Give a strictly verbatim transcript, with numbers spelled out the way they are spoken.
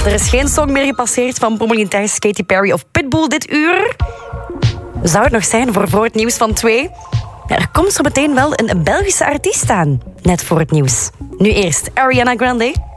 er is geen song meer gepasseerd van Promelintijs, Katy Perry of Pitbull dit uur. Zou het nog zijn voor, voor het nieuws van twee? Ja, er komt zo meteen wel een Belgische artiest aan, net voor het nieuws. Nu eerst Ariana Grande.